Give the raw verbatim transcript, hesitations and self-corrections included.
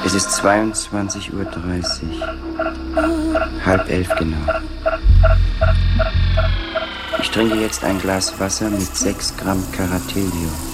Es ist zweiundzwanzig Uhr dreißig. Halb elf genau. Ich trinke jetzt ein Glas Wasser mit sechs Gramm Caratelio.